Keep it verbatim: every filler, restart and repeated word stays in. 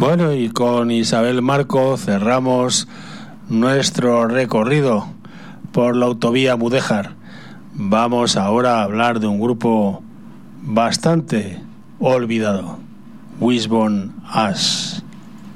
Bueno, y con Isabel Marco cerramos nuestro recorrido por la autovía Mudéjar. Vamos ahora a hablar de un grupo bastante olvidado, Wishbone Ash.